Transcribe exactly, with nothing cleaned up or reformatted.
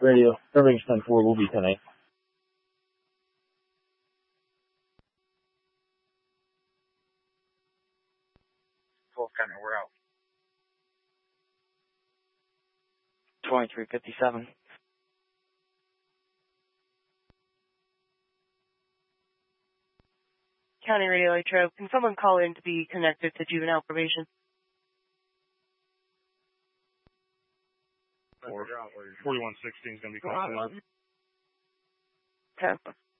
Radio, Fairbanks ten four, will be ten eight. twelve County, we're out. twenty-three fifty-seven. County Radio Latrobe, can someone call in to be connected to juvenile probation? forty-one sixteen is going to be called. Okay.